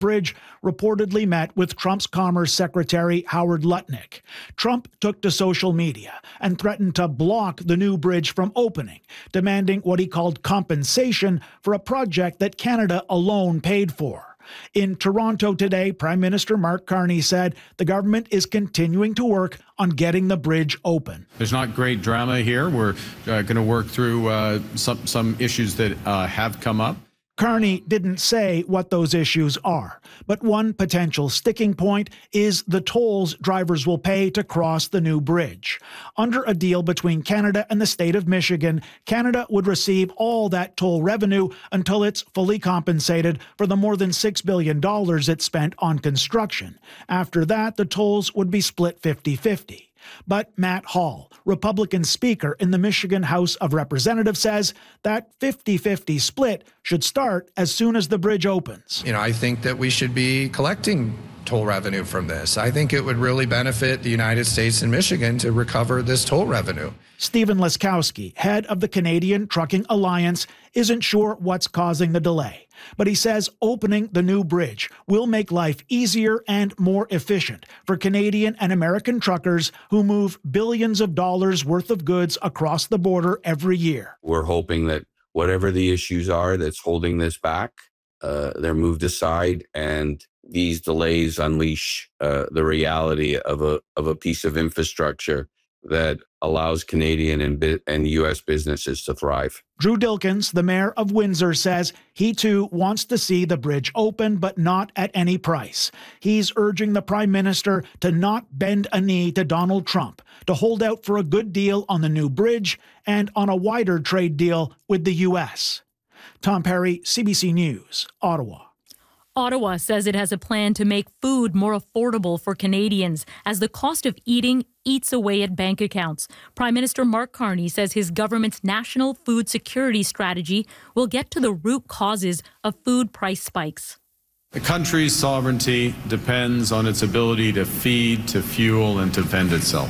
bridge reportedly met with Trump's Commerce Secretary Howard Lutnick. Trump took to social media and threatened to block the new bridge from opening, demanding what he called compensation for a project that Canada alone paid for. In Toronto today, Prime Minister Mark Carney said the government is continuing to work on getting the bridge open. There's not great drama here. We're going to work through some issues that have come up. Carney didn't say what those issues are, but one potential sticking point is the tolls drivers will pay to cross the new bridge. Under a deal between Canada and the state of Michigan, Canada would receive all that toll revenue until it's fully compensated for the more than $6 billion it spent on construction. After that, the tolls would be split 50-50. But Matt Hall, Republican Speaker in the Michigan House of Representatives, says that 50-50 split should start as soon as the bridge opens. I think that we should be collecting toll revenue from this. I think it would really benefit the United States and Michigan to recover this toll revenue. Stephen Laskowski, head of the Canadian Trucking Alliance, isn't sure what's causing the delay. But he says opening the new bridge will make life easier and more efficient for Canadian and American truckers who move billions of dollars worth of goods across the border every year. We're hoping that whatever the issues are that's holding this back, they're moved aside, and these delays unleash the reality of a piece of infrastructure that allows Canadian and U.S. businesses to thrive. Drew Dilkens, the mayor of Windsor, says he too wants to see the bridge open, but not at any price. He's urging the Prime Minister to not bend a knee to Donald Trump, to hold out for a good deal on the new bridge and on a wider trade deal with the U.S. Tom Perry, CBC News, Ottawa. Ottawa says it has a plan to make food more affordable for Canadians as the cost of eating eats away at bank accounts. Prime Minister Mark Carney says his government's national food security strategy will get to the root causes of food price spikes. The country's sovereignty depends on its ability to feed, to fuel, and to fend itself.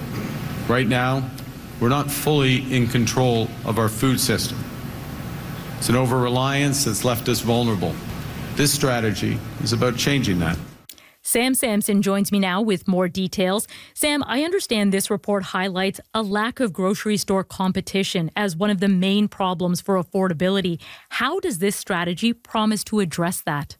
Right now, we're not fully in control of our food system. It's an over-reliance that's left us vulnerable. This strategy is about changing that. Sam Sampson joins me now with more details. Sam, I understand this report highlights a lack of grocery store competition as one of the main problems for affordability. How does this strategy promise to address that?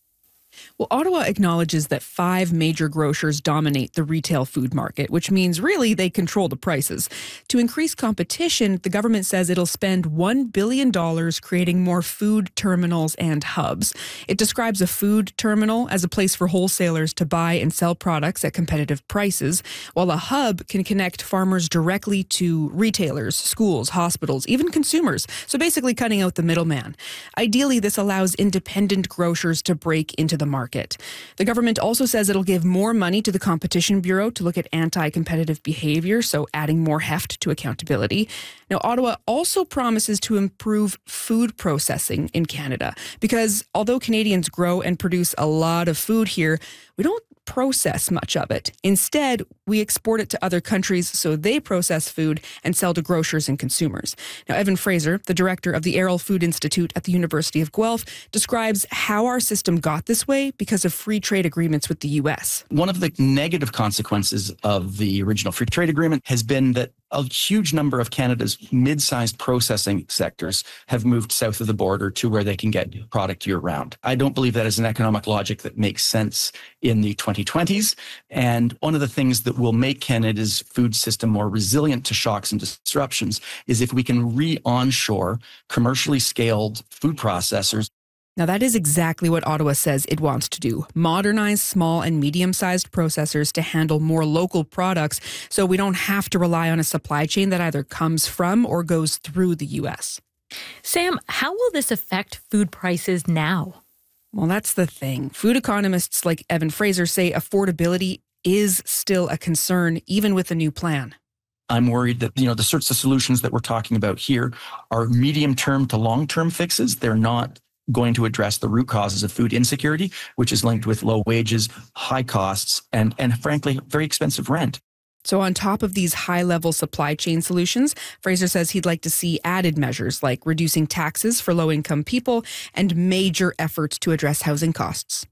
Well, Ottawa acknowledges that 5 major grocers dominate the retail food market, which means really they control the prices. To increase competition, the government says it'll spend $1 billion creating more food terminals and hubs. It describes a food terminal as a place for wholesalers to buy and sell products at competitive prices, while a hub can connect farmers directly to retailers, schools, hospitals, even consumers. So basically cutting out the middleman. Ideally, this allows independent grocers to break into the market. The government also says it'll give more money to the Competition Bureau to look at anti-competitive behavior, so adding more heft to accountability. Now, Ottawa also promises to improve food processing in Canada because although Canadians grow and produce a lot of food here, we don't process much of it. Instead, we export it to other countries so they process food and sell to grocers and consumers. Now, Evan Fraser, the director of the Arrell Food Institute at the University of Guelph, describes how our system got this way because of free trade agreements with the U.S. One of the negative consequences of the original free trade agreement has been that a huge number of Canada's mid-sized processing sectors have moved south of the border to where they can get product year-round. I don't believe that is an economic logic that makes sense in the 2020s. And one of the things that will make Canada's food system more resilient to shocks and disruptions is if we can re-onshore commercially scaled food processors. Now, that is exactly what Ottawa says it wants to do. Modernize small and medium-sized processors to handle more local products so we don't have to rely on a supply chain that either comes from or goes through the U.S. Sam, how will this affect food prices now? Well, that's the thing. Food economists like Evan Fraser say affordability is still a concern, even with the new plan. I'm worried that, the sorts of solutions that we're talking about here are medium-term to long-term fixes. They're not going to address the root causes of food insecurity, which is linked with low wages, high costs, and frankly, very expensive rent. So on top of these high-level supply chain solutions, Fraser says he'd like to see added measures like reducing taxes for low-income people and major efforts to address housing costs.